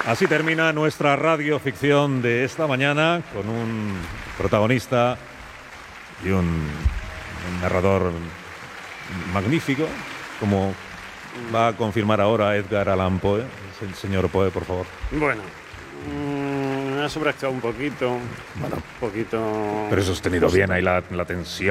Así termina nuestra radioficción de esta mañana, con un protagonista y un narrador magnífico, como va a confirmar ahora Edgar Allan Poe. El señor Poe, por favor. Bueno, me ha sobreactuado un poquito. Bueno, Un poquito. pero he sostenido bien ahí la tensión.